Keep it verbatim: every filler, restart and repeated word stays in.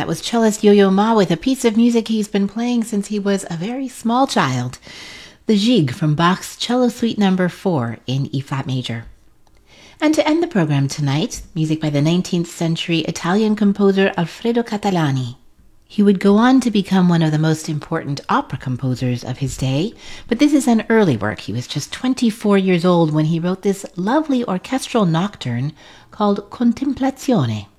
That was cellist Yo-Yo Ma with a piece of music he's been playing since he was a very small child, the Gigue from Bach's Cello Suite number four in E-flat major. And to end the program tonight, music by the nineteenth century Italian composer Alfredo Catalani. He would go on to become one of the most important opera composers of his day, but this is an early work. He was just twenty-four years old when he wrote this lovely orchestral nocturne called Contemplazione.